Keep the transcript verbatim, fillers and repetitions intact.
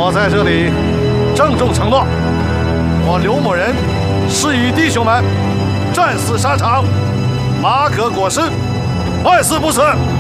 我在这里郑重承诺，我刘某人誓与弟兄们战死沙场，马可裹尸，万死不辞。